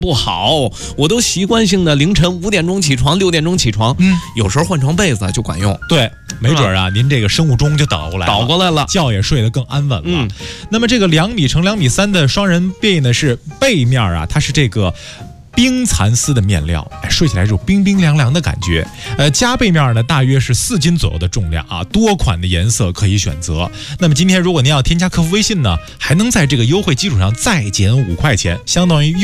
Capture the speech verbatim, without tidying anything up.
不好，我都习惯性的凌晨五点钟起床，六点钟起床， 嗯， 有时候换床被子就管用。 对，没准啊，您这个生物钟就倒过来了， 倒过来了， 觉也睡得更安稳了。 嗯， 那么这个两米乘两米三的双人被呢，是背面啊，它是这个冰蚕丝的面料，哎，睡起来这种冰冰凉凉的感觉。呃，加被面呢，大约是四斤左右的重量啊，多款的颜色可以选择。那么今天如果您要添加客服微信呢，还能在这个优惠基础上再减五块钱，相当于